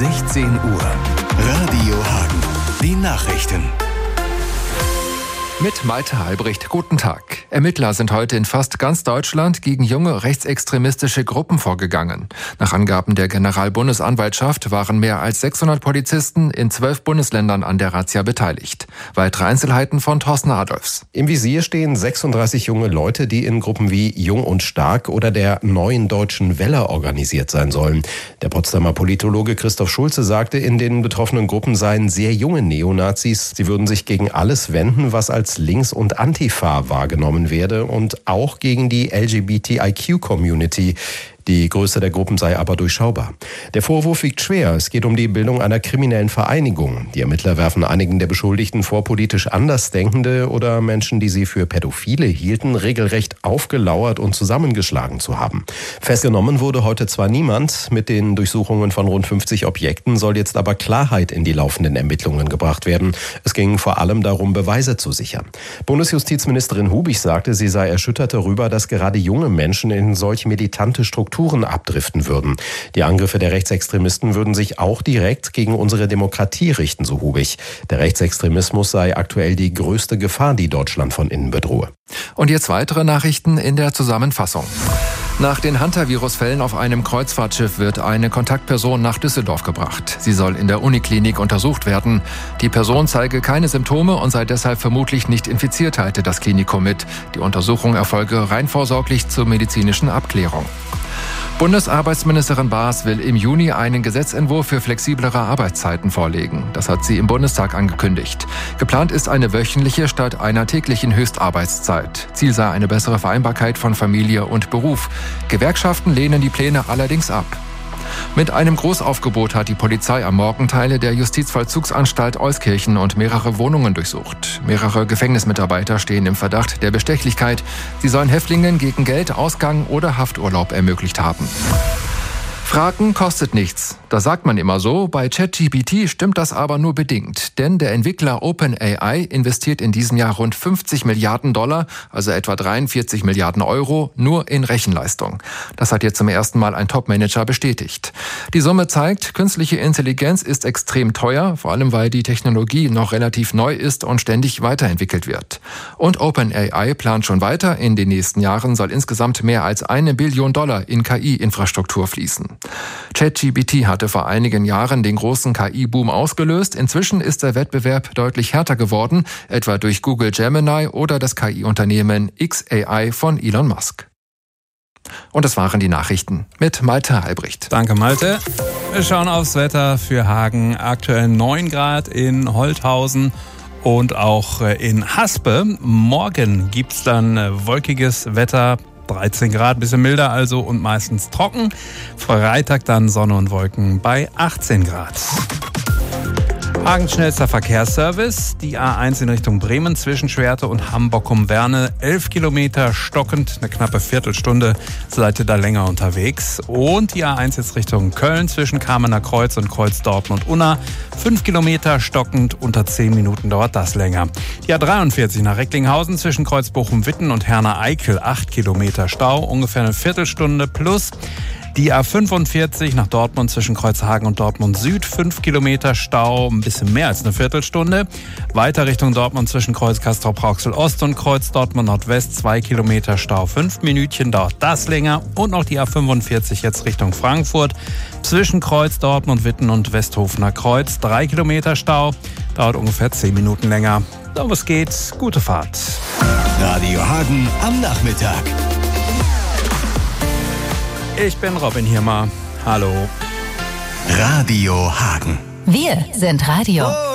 16 Uhr. Radio Hagen. Die Nachrichten. Mit Malte Halbricht. Guten Tag. Ermittler sind heute in fast ganz Deutschland gegen junge rechtsextremistische Gruppen vorgegangen. Nach Angaben der Generalbundesanwaltschaft waren mehr als 600 Polizisten in 12 Bundesländern an der Razzia beteiligt. Weitere Einzelheiten von Thorsten Adolfs. Im Visier stehen 36 junge Leute, die in Gruppen wie Jung und Stark oder der Neuen Deutschen Welle organisiert sein sollen. Der Potsdamer Politologe Christoph Schulze sagte, in den betroffenen Gruppen seien sehr junge Neonazis. Sie würden sich gegen alles wenden, was als Links- und Antifa wahrgenommen werde und auch gegen die LGBTIQ-Community. Die Größe der Gruppen sei aber durchschaubar. Der Vorwurf wiegt schwer. Es geht um die Bildung einer kriminellen Vereinigung. Die Ermittler werfen einigen der Beschuldigten vor, politisch Andersdenkende oder Menschen, die sie für Pädophile hielten, regelrecht aufgelauert und zusammengeschlagen zu haben. Festgenommen wurde heute zwar niemand. Mit den Durchsuchungen von rund 50 Objekten soll jetzt aber Klarheit in die laufenden Ermittlungen gebracht werden. Es ging vor allem darum, Beweise zu sichern. Bundesjustizministerin Hubig sagte, sie sei erschüttert darüber, dass gerade junge Menschen in solch militante Strukturen abdriften würden. Die Angriffe der Rechtsextremisten würden sich auch direkt gegen unsere Demokratie richten, so Hubig. Der Rechtsextremismus sei aktuell die größte Gefahr, die Deutschland von innen bedrohe. Und jetzt weitere Nachrichten in der Zusammenfassung. Nach den Hantavirus-Fällen auf einem Kreuzfahrtschiff wird eine Kontaktperson nach Düsseldorf gebracht. Sie soll in der Uniklinik untersucht werden. Die Person zeige keine Symptome und sei deshalb vermutlich nicht infiziert, teilte das Klinikum mit. Die Untersuchung erfolge rein vorsorglich zur medizinischen Abklärung. Bundesarbeitsministerin Baas will im Juni einen Gesetzentwurf für flexiblere Arbeitszeiten vorlegen. Das hat sie im Bundestag angekündigt. Geplant ist eine wöchentliche statt einer täglichen Höchstarbeitszeit. Ziel sei eine bessere Vereinbarkeit von Familie und Beruf. Gewerkschaften lehnen die Pläne allerdings ab. Mit einem Großaufgebot hat die Polizei am Morgen Teile der Justizvollzugsanstalt Euskirchen und mehrere Wohnungen durchsucht. Mehrere Gefängnismitarbeiter stehen im Verdacht der Bestechlichkeit. Sie sollen Häftlingen gegen Geld, Ausgang oder Hafturlaub ermöglicht haben. Fragen kostet nichts. Das sagt man immer so. Bei ChatGPT stimmt das aber nur bedingt. Denn der Entwickler OpenAI investiert in diesem Jahr rund 50 Milliarden $, also etwa 43 Milliarden Euro, nur in Rechenleistung. Das hat jetzt zum ersten Mal ein Top-Manager bestätigt. Die Summe zeigt, künstliche Intelligenz ist extrem teuer, vor allem weil die Technologie noch relativ neu ist und ständig weiterentwickelt wird. Und OpenAI plant schon weiter. In den nächsten Jahren soll insgesamt mehr als $1 Billion in KI-Infrastruktur fließen. ChatGPT hatte vor einigen Jahren den großen KI-Boom ausgelöst. Inzwischen ist der Wettbewerb deutlich härter geworden, etwa durch Google Gemini oder das KI-Unternehmen xAI von Elon Musk. Und das waren die Nachrichten mit Malte Halbricht. Danke, Malte. Wir schauen aufs Wetter für Hagen. Aktuell 9 Grad in Holthausen und auch in Haspe. Morgen gibt's dann wolkiges Wetter. 13 Grad, bisschen milder also und meistens trocken. Freitag dann Sonne und Wolken bei 18 Grad. Hagens schnellster Verkehrsservice, die A1 in Richtung Bremen zwischen Schwerte und Hamburg-Werne, 11 Kilometer stockend, eine knappe Viertelstunde seid ihr da länger unterwegs. Und die A1 jetzt Richtung Köln zwischen Kamener Kreuz und Kreuz Dortmund-Unna, 5 Kilometer stockend, unter 10 Minuten dauert das länger. Die A43 nach Recklinghausen zwischen Kreuz Bochum-Witten und Herne-Eickel, 8 Kilometer Stau, ungefähr eine Viertelstunde plus. Die A45 nach Dortmund zwischen Kreuzhagen und Dortmund Süd, 5 Kilometer Stau, ein bisschen mehr als eine Viertelstunde. Weiter Richtung Dortmund zwischen Kreuz Castrop-Rauxel Ost und Kreuz Dortmund Nordwest, 2 Kilometer Stau, 5 Minütchen dauert das länger. Und noch die A45 jetzt Richtung Frankfurt zwischen Kreuz Dortmund Witten und Westhofener Kreuz, 3 Kilometer Stau, dauert ungefähr 10 Minuten länger. Aber es geht, gute Fahrt. Radio Hagen am Nachmittag. Ich bin Robin Hirmer. Hallo. Radio Hagen. Wir sind Radio.